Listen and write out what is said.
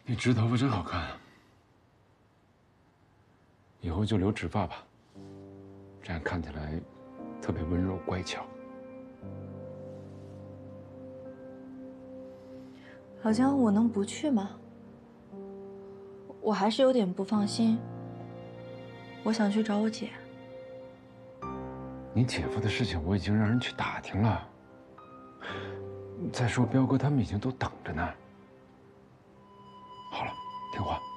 你直头发真好看啊！以后就留直发吧，这样看起来特别温柔乖巧。 老姜，我能不去吗？我还是有点不放心。我想去找我姐。 你姐夫的事情我已经让人去打听了。再说彪哥他们已经都等着呢。好了，听话。